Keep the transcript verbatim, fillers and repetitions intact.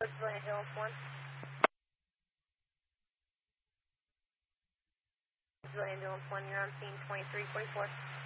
Ambulance one. Ambulance one, you're on scene twenty-three forty-four.